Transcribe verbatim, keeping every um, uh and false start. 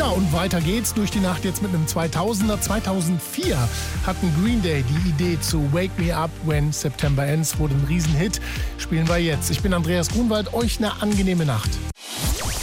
Ja, und weiter geht's durch die Nacht jetzt mit einem zweitausender. zweitausendvier hatten Green Day die Idee zu Wake Me Up When September Ends, wurde ein Riesenhit. Spielen wir jetzt. Ich bin Andreas Grunwald, euch eine angenehme Nacht.